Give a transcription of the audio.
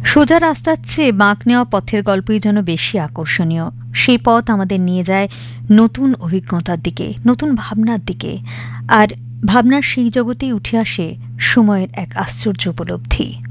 সোজা রাস্তার চেয়ে বাঁক নেওয়া পথের গল্পই যেন বেশি আকর্ষণীয়। সেই পথ আমাদের নিয়ে যায় নতুন অভিজ্ঞতার দিকে, নতুন ভাবনার দিকে, আর ভাবনার সেই জগতেই উঠে আসে সময়ের এক আশ্চর্য উপলব্ধি।